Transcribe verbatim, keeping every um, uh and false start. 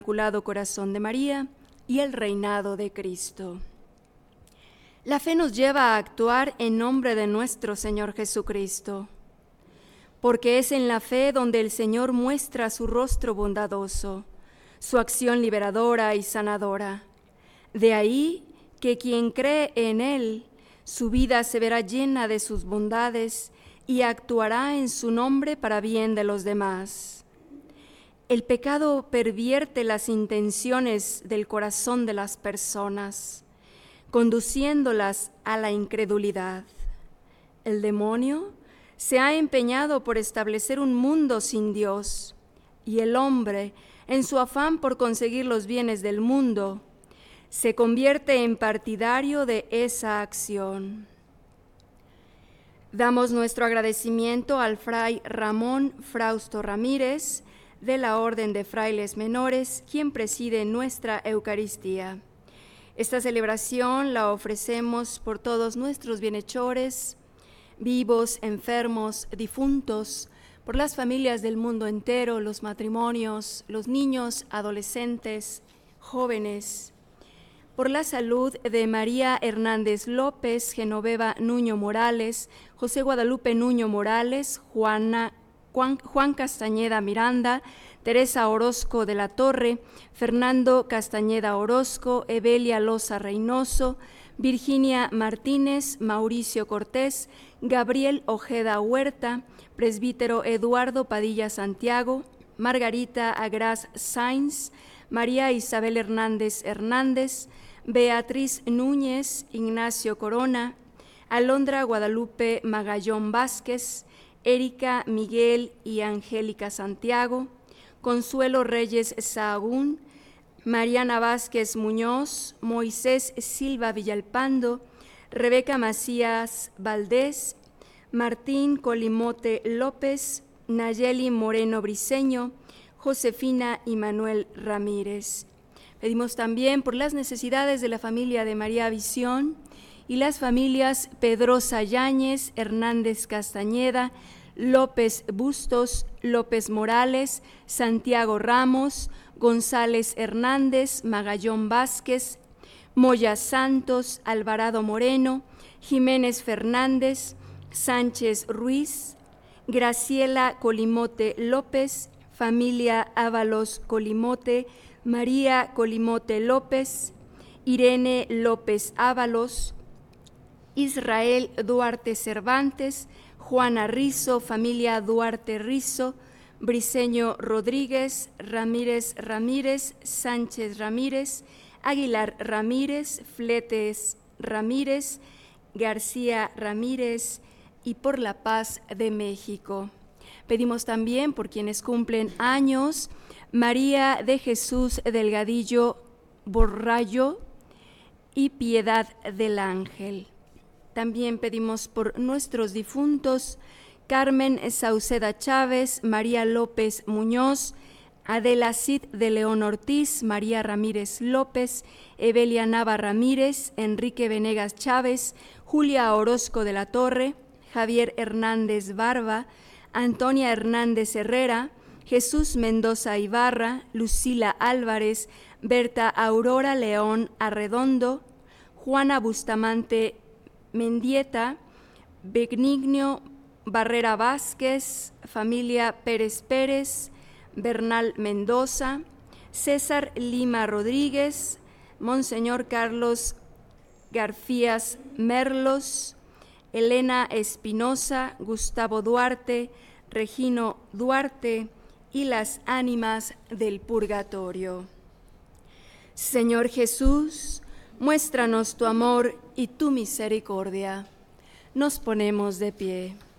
Inmaculado Corazón de María y el reinado de Cristo. La fe nos lleva a actuar en nombre de nuestro Señor Jesucristo, porque es en la fe donde el Señor muestra su rostro bondadoso, su acción liberadora y sanadora. De ahí que quien cree en Él, su vida se verá llena de sus bondades y actuará en su nombre para bien de los demás. El pecado pervierte las intenciones del corazón de las personas, conduciéndolas a la incredulidad. El demonio se ha empeñado por establecer un mundo sin Dios, y el hombre, en su afán por conseguir los bienes del mundo, se convierte en partidario de esa acción. Damos nuestro agradecimiento al fray Ramón Frausto Ramírez, de la Orden de Frailes Menores, quien preside nuestra Eucaristía. Esta celebración la ofrecemos por todos nuestros bienhechores, vivos, enfermos, difuntos, por las familias del mundo entero, los matrimonios, los niños, adolescentes, jóvenes, por la salud de María Hernández López, Genoveva Nuño Morales, José Guadalupe Nuño Morales, Juana Juan, Juan Castañeda Miranda, Teresa Orozco de la Torre, Fernando Castañeda Orozco, Evelia Loza Reynoso, Virginia Martínez, Mauricio Cortés, Gabriel Ojeda Huerta, presbítero Eduardo Padilla Santiago, Margarita Agraz Sainz, María Isabel Hernández Hernández, Beatriz Núñez, Ignacio Corona, Alondra Guadalupe Magallón Vázquez, Erika Miguel y Angélica Santiago, Consuelo Reyes Sahagún, Mariana Vázquez Muñoz, Moisés Silva Villalpando, Rebeca Macías Valdés, Martín Colimote López, Nayeli Moreno Briceño, Josefina y Manuel Ramírez. Pedimos también por las necesidades de la familia de María Visión y las familias Pedrosa Yáñez, Hernández Castañeda, López Bustos, López Morales, Santiago Ramos, González Hernández, Magallón Vázquez, Moya Santos, Alvarado Moreno, Jiménez Fernández, Sánchez Ruiz, Graciela Colimote López, familia Ábalos Colimote, María Colimote López, Irene López Ábalos, Israel Duarte Cervantes, Juana Rizo, familia Duarte Rizo, Briceño Rodríguez, Ramírez Ramírez, Sánchez Ramírez, Aguilar Ramírez, Fletes Ramírez, García Ramírez y por la paz de México. Pedimos también por quienes cumplen años, María de Jesús Delgadillo Borrallo y Piedad del Ángel. También pedimos por nuestros difuntos, Carmen Sauceda Chávez, María López Muñoz, Adela Cid de León Ortiz, María Ramírez López, Evelia Nava Ramírez, Enrique Venegas Chávez, Julia Orozco de la Torre, Javier Hernández Barba, Antonia Hernández Herrera, Jesús Mendoza Ibarra, Lucila Álvarez, Berta Aurora León Arredondo, Juana Bustamante Mendieta, Benignio Barrera Vázquez, familia Pérez Pérez, Bernal Mendoza, César Lima Rodríguez, Monseñor Carlos Garfías Merlos, Elena Espinosa, Gustavo Duarte, Regino Duarte y las ánimas del purgatorio. Señor Jesús, muéstranos tu amor y tu misericordia. Nos ponemos de pie.